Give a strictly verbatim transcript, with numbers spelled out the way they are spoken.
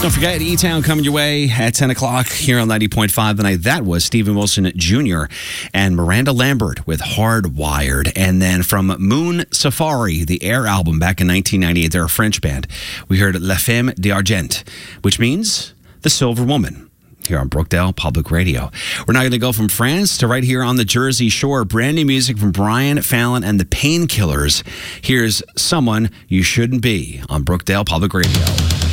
Don't forget, E-Town coming your way at ten o'clock here on ninety point five tonight. That was Stephen Wilson Junior and Miranda Lambert with Hardwired. And then from Moon Safari, the Air album back in nineteen ninety-eight, they're a French band. We heard La Femme d'Argent, which means the Silver Woman, here on Brookdale Public Radio. We're now going to go from France to right here on the Jersey Shore. Brand new music from Brian Fallon and the Painkillers. Here's Someone You Shouldn't Be on Brookdale Public Radio.